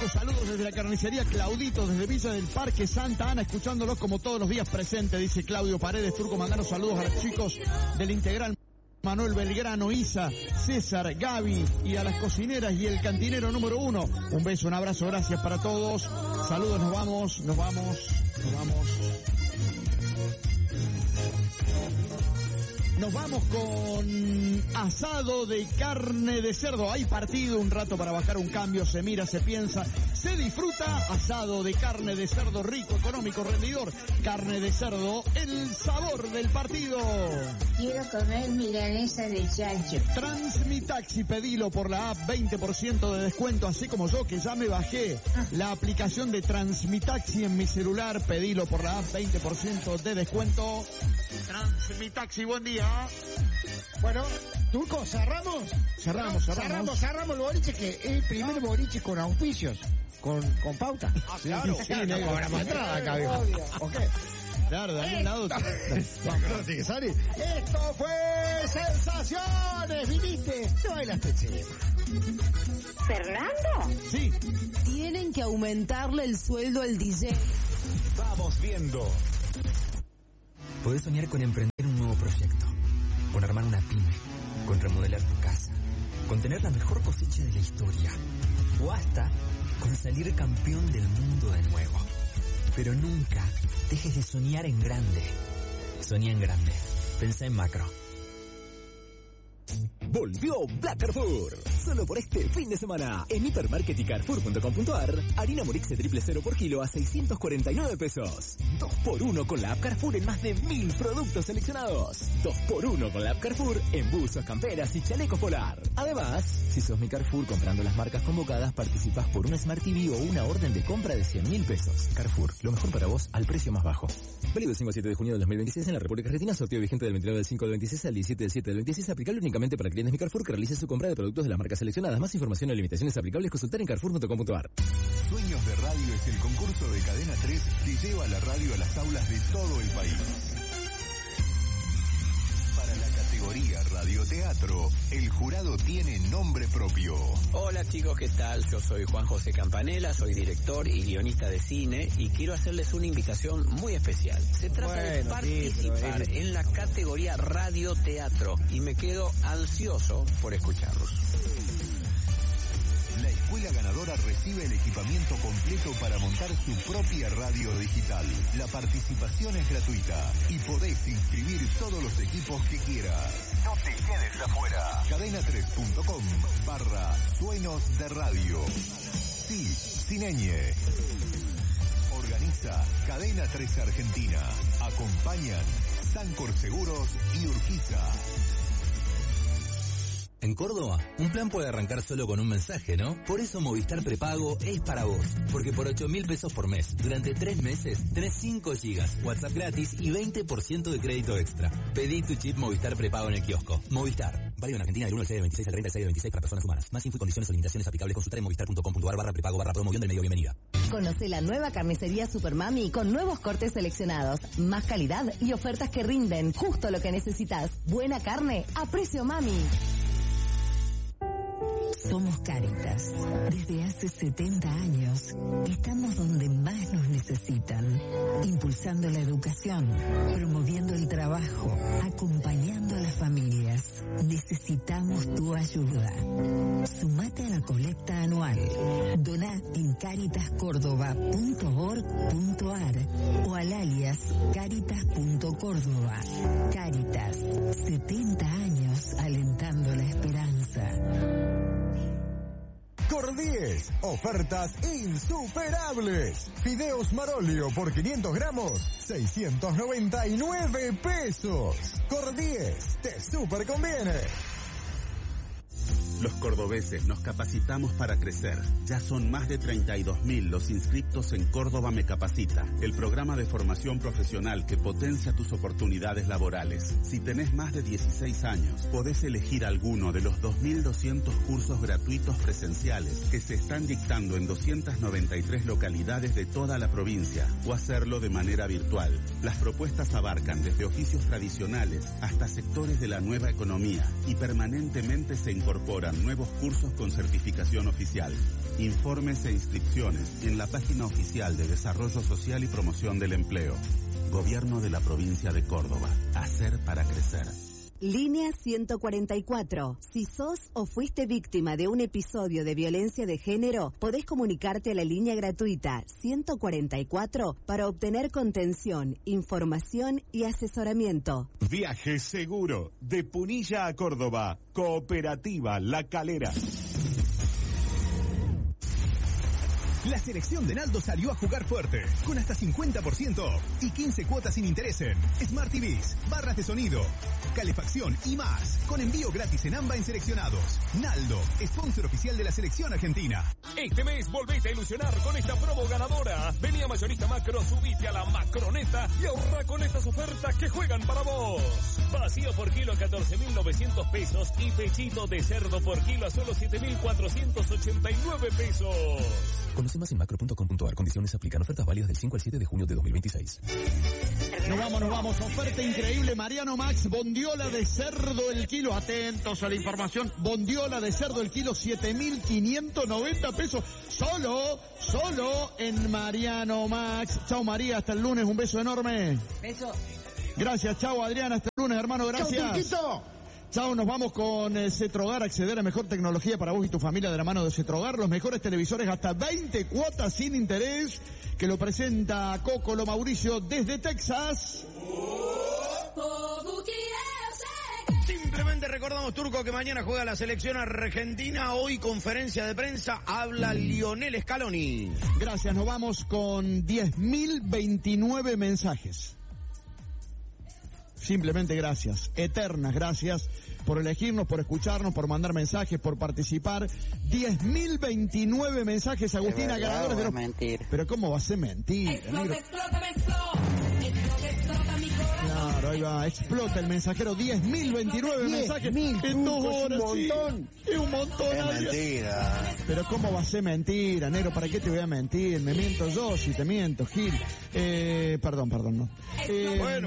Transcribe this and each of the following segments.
chicos, saludos desde la carnicería Claudito, desde Villa del Parque Santa Ana, escuchándolos como todos los días presente, dice Claudio Paredes, Turco Mangano. Saludos a los chicos del Integral, Manuel Belgrano, Isa, César, Gaby y a las cocineras y el cantinero número 1. Un beso, un abrazo, gracias para todos. Saludos, nos vamos. Nos vamos con asado de carne de cerdo. Hay partido, un rato para bajar un cambio, se mira, se piensa, se disfruta. Asado de carne de cerdo rico, económico, rendidor. Carne de cerdo, el sabor del partido. Quiero comer milanesa de chancho. Transmitaxi, pedilo por la app, 20% de descuento, así como yo que ya me bajé la aplicación de Transmitaxi en mi celular. Pedilo por la app, 20% de descuento. Transmitaxi, buen día. Bueno, Turco, ¿cerramos? Cerramos el boliche, que es el primer boliche con auspicios, con pauta. Ah, claro. Sí, no cobramos entrada acá, viejo. ¿Ok? Claro, de algún lado. Esto fue Sensaciones, viniste, no hay las pecheras. ¿Fernando? Sí. Tienen que aumentarle el sueldo al DJ. Vamos viendo. Podés soñar con emprender un nuevo proyecto, con armar una pyme, con remodelar tu casa, con tener la mejor cosecha de la historia, o hasta con salir campeón del mundo de nuevo. Pero nunca dejes de soñar en grande. Soñá en grande. Pensá en macro. Volvió Black Carrefour. Solo por este fin de semana. En Hipermarket y Carrefour.com.ar, harina Morixe triple 0 por kilo a 649 pesos. 2x1 con la app Carrefour en más de 1000 productos seleccionados. 2x1 con la app Carrefour en buzos, camperas y chalecos polar. Además, si sos mi Carrefour comprando las marcas convocadas, participás por una Smart TV o una orden de compra de 100.000 pesos. Carrefour, lo mejor para vos al precio más bajo. Válido del 5 al 7 de junio del 2026 en la República Argentina. Sorteo vigente del 29 del 5 del 26 al 17 del 7 del 26. Aplicable únicamente para clientes Mi Carrefour que realicen su compra de productos de las marcas seleccionadas. Más información o limitaciones aplicables consultar en Carrefour.com.ar. Sueños de Radio es el concurso de Cadena 3 que lleva la radio a las aulas de todo el país. Para la categoría radioteatro, el jurado tiene nombre propio. Hola chicos, ¿qué tal? Yo soy Juan José Campanella, soy director y guionista de cine y quiero hacerles una invitación muy especial. Se trata de participar en la categoría radioteatro y me quedo ansioso por escucharlos. La escuela ganadora recibe el equipamiento completo para montar su propia radio digital. La participación es gratuita y podés inscribir todos los equipos que quieras. No te quedes afuera. cadena3.com/sueños de radio. Sí, sin ñ. Organiza Cadena 3 Argentina. Acompañan Sancor Seguros y Urquiza. En Córdoba, un plan puede arrancar solo con un mensaje, ¿no? Por eso Movistar Prepago es para vos. Porque por 8.000 pesos por mes, durante 3 meses, tenés 5 gigas, WhatsApp gratis y 20% de crédito extra. Pedí tu chip Movistar Prepago en el kiosco. Movistar. Válido en Argentina del 1 al 6 del 26 al 30 del 6 del 26 para personas humanas. Más info y condiciones o limitaciones aplicables consultar en movistar.com.ar/prepago/promoción del medio bienvenida. Conoce la nueva carnicería Supermami con nuevos cortes seleccionados, más calidad y ofertas que rinden. Justo lo que necesitas. Buena carne a precio mami. Somos Cáritas. Desde hace 70 años estamos donde más nos necesitan, impulsando la educación, promoviendo el trabajo, acompañando a las familias. Necesitamos tu ayuda. Sumate a la colecta anual. Doná en caritascórdoba.org.ar o al alias caritas.córdoba. Cáritas, 70 años alentando la esperanza. Cordies, ofertas insuperables. Fideos Marolio por 500 gramos, 699 pesos. Cordies, te super conviene. Los cordobeses nos capacitamos para crecer. Ya son más de 32.000 los inscriptos en Córdoba Me Capacita, el programa de formación profesional que potencia tus oportunidades laborales. Si tenés más de 16 años, podés elegir alguno de los 2.200 cursos gratuitos presenciales que se están dictando en 293 localidades de toda la provincia o hacerlo de manera virtual. Las propuestas abarcan desde oficios tradicionales hasta sectores de la nueva economía y permanentemente se incorporan inician nuevos cursos con certificación oficial. Informes e inscripciones en la página oficial de Desarrollo Social y Promoción del Empleo. Gobierno de la Provincia de Córdoba. Hacer para crecer. Línea 144. Si sos o fuiste víctima de un episodio de violencia de género, podés comunicarte a la línea gratuita 144 para obtener contención, información y asesoramiento. Viaje seguro de Punilla a Córdoba. Cooperativa La Calera. La selección de Naldo salió a jugar fuerte, con hasta 50% y 15 cuotas sin interés en Smart TVs, barras de sonido, calefacción y más, con envío gratis en AMBA en seleccionados. Naldo, sponsor oficial de la selección argentina. Este mes volvete a ilusionar con esta promo ganadora. Vení a Mayorista Macro, subite a la Macroneta y ahorra con estas ofertas que juegan para vos. Vacío por kilo a 14.900 pesos y pechito de cerdo por kilo a solo 7.489 pesos. Conoce más en macro.com.ar. Condiciones aplican. Ofertas válidas del 5 al 7 de junio de 2026. Nos vamos. Oferta increíble. Mariano Max, bondiola de cerdo el kilo. Atentos a la información. Bondiola de cerdo el kilo, 7.590 pesos. Solo en Mariano Max. Chao María, hasta el lunes. Un beso enorme. Beso. Gracias, chao Adrián. Hasta el lunes, hermano. Gracias. ¡Chao, Turquito! Chao, nos vamos con Cetrogar, acceder a mejor tecnología para vos y tu familia de la mano de Cetrogar, los mejores televisores hasta 20 cuotas sin interés, que lo presenta Cocolo Mauricio desde Texas. Simplemente recordamos, Turco, que mañana juega la selección argentina, hoy conferencia de prensa, habla Lionel Scaloni. Gracias, nos vamos con 10.029 mensajes. Simplemente gracias, eternas gracias por elegirnos, por escucharnos, por mandar mensajes, por participar. 10.029 mensajes, Agustina, ganadores de los... mentir. Pero ¿cómo va a ser mentira? Explota. Claro, ahí va, explota el mensajero, 10.029 mensajes en 2 horas. Es un montón. Sí, es un montón. Es mentira. Pero ¿cómo va a ser mentira, negro? ¿Para qué te voy a mentir? Me miento yo si te miento, Gil. Perdón, no. Bueno.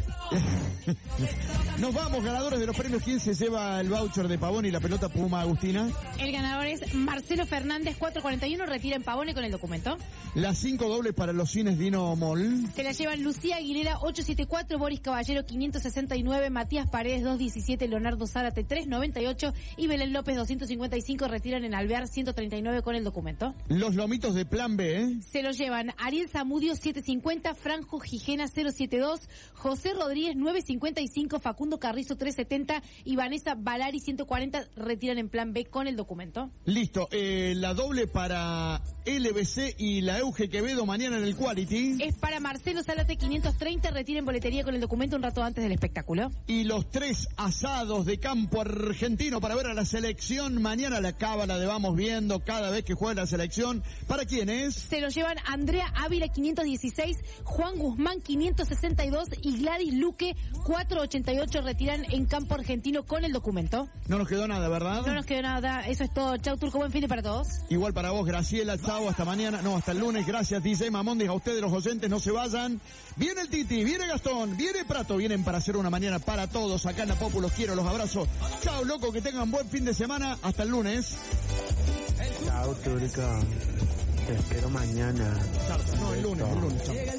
Nos vamos, ganadores de los premios. ¿Quién se lleva el voucher de Pavón y la pelota Puma, Agustina? El ganador es Marcelo Fernández, 441, retira en Pavone con el documento. Las 5 dobles para los cines Dino Mall. Se la llevan Lucía Aguilera, 874, Boris Caballero, 569, Matías Paredes, 217, Leonardo Zárate, 398 y Belén López, 255, retiran en Alvear, 139 con el documento. Los lomitos de Plan B, ¿eh? Se los llevan Ariel Zamudio, 750, Franjo Gijena, 072, José Rodríguez, 955, Facundo Carrizo, 370 y Vanessa Valari, 140, retiran en Plan B con el documento. Listo, la doble para LBC y la Euge Quevedo mañana en el Quality. Es para Marcelo Zárate, 530, retiren boletería con el documento un rato antes del espectáculo. Y los 3 asados de campo argentino para ver a la selección mañana, la cábala de vamos viendo cada vez que juega la selección. ¿Para quién es? Se lo llevan Andrea Ávila, 516, Juan Guzmán, 562 y Gladys Luque, 488, retiran en campo argentino con el documento. No nos quedó nada, ¿verdad? No nos quedó nada, eso es todo. Chau, Turco, buen fin de para todos. Igual para vos, Graciela, chau, hasta mañana, no, hasta el lunes. Gracias, DJ Mamondes, a ustedes los oyentes, no se vayan. Viene el Titi, viene Gastón, viene Prato, vienen para hacer una mañana para todos. Acá en La Popu los quiero, los abrazo. Chau, loco, que tengan buen fin de semana. Hasta el lunes. Chau, Turco. Te espero mañana. No, el lunes, chau.